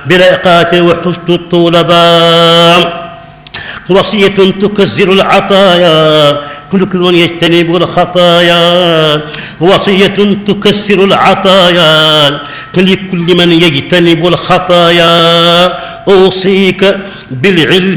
برقات وحشد الطلباء وصية تكسر العطايا كل يجتنب الخطايا وصية تكسر العطايا كل من يجتنب الخطايا أوصيك بالعلم